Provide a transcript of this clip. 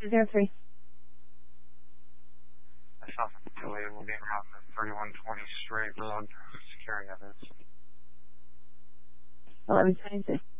203. Myself and Julia will be around the 3120 Strait Road, securing evidence. 1126.